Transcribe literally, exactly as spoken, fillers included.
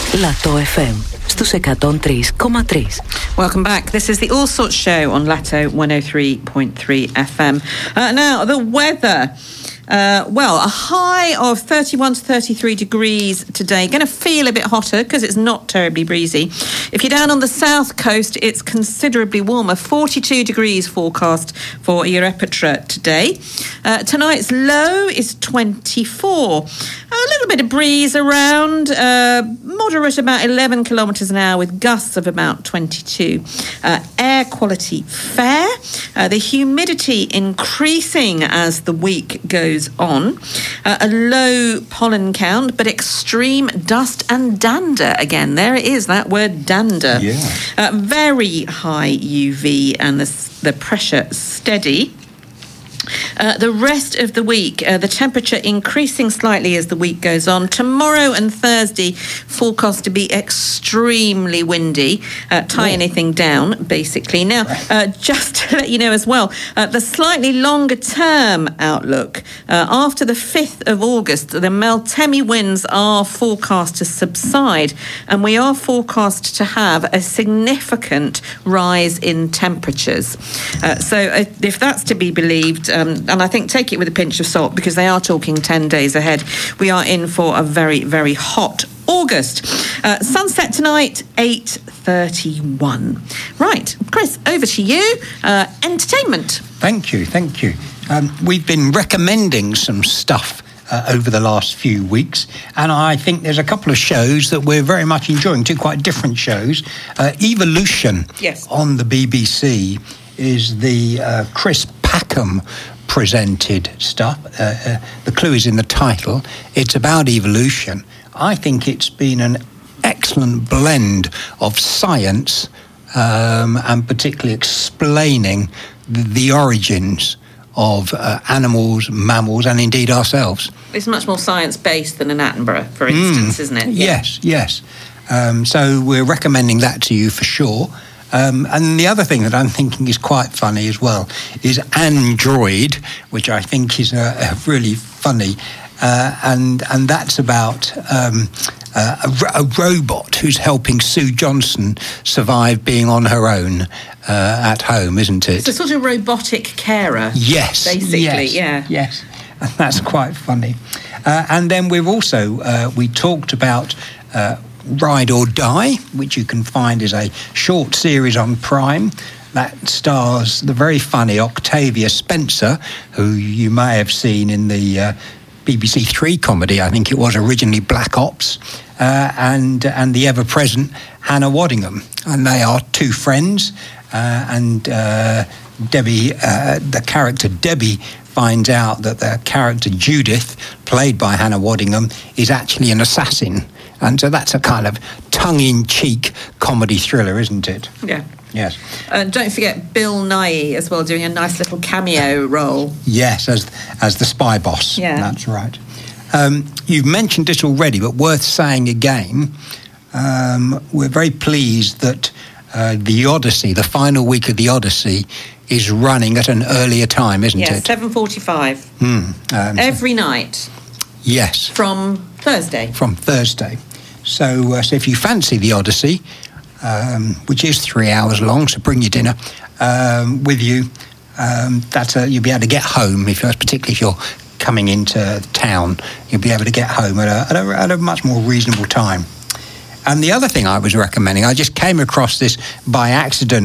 Lato εφ εμ στους εκατόν τρία κόμμα τρία. Welcome back. This is the All Sorts Show on Lato one oh three point three F M. Uh, now, the weather. Uh, well, a high of thirty-one to thirty-three degrees today. Going to feel a bit hotter because it's not terribly breezy. If you're down on the south coast, it's considerably warmer. forty-two degrees forecast for Ierapetra today. Uh, tonight's low is twenty-four. A little bit of breeze around, uh, moderate about eleven kilometres an hour with gusts of about twenty-two. Uh, air quality fair. Uh, the humidity increasing as the week goes on. Uh, a low pollen count, but extreme dust and dander. Again, there it is, that word dander. Yeah. Uh, very high U V and the, the pressure steady. Uh, the rest of the week, uh, the temperature increasing slightly as the week goes on. Tomorrow and Thursday forecast to be extremely windy, uh, tie oh. anything down, basically. Now, uh, just to let you know as well, uh, the slightly longer term outlook, uh, after the fifth of August, the Meltemi winds are forecast to subside, and we are forecast to have a significant rise in temperatures. Uh, so uh, if that's to be believed, Um, and I think take it with a pinch of salt because they are talking ten days ahead. We are in for a very, very hot August. Uh, sunset tonight, eight thirty-one. Right, Chris, over to you. Uh, entertainment. Thank you, thank you. Um, we've been recommending some stuff uh, over the last few weeks, and I think there's a couple of shows that we're very much enjoying, two quite different shows. Uh, Evolution yes. on the B B C is the uh, Chris Packham presented stuff. Uh, uh, the clue is in the title. It's about evolution. I think it's been an excellent blend of science um, and particularly explaining the, the origins of uh, animals, mammals, and indeed ourselves. It's much more science-based than an Attenborough, for instance, mm. isn't it? Yeah. Yes, yes. Um, so we're recommending that to you for sure. Um, and the other thing that I'm thinking is quite funny as well is Android, which I think is a, a really funny, uh, and and that's about um, uh, a, a robot who's helping Sue Johnson survive being on her own uh, at home, isn't it? It's a sort of robotic carer. Yes, basically, yes, yeah, yes, and that's quite funny. Uh, and then we've also uh, we talked about. Uh, Ride or Die, which you can find is a short series on Prime that stars the very funny Octavia Spencer, who you may have seen in the uh, B B C Three comedy, I think it was originally Black Ops, uh, and and the ever-present Hannah Waddingham. And they are two friends, uh, and uh, Debbie, uh, the character Debbie, finds out that the character Judith, played by Hannah Waddingham, is actually an assassin. And so that's a kind of tongue-in-cheek comedy thriller, isn't it? Yeah. Yes. Uh, don't forget Bill Nighy as well, doing a nice little cameo role. Yes, as as the spy boss. Yeah. That's right. Um, you've mentioned it already, but worth saying again, um, we're very pleased that uh, the Odyssey, the final week of the Odyssey, is running at an earlier time, isn't yes, it? Yes, seven forty-five. Mm, um, Every night. Yes. From Thursday. From Thursday. So, uh, so if you fancy the Odyssey, um, which is three hours long, so bring your dinner um, with you. Um, that's a, you'll be able to get home, if you're, particularly if you're coming into town, you'll be able to get home at a, at a, at a much more reasonable time. And the other thing I was recommending, I just came across this by accident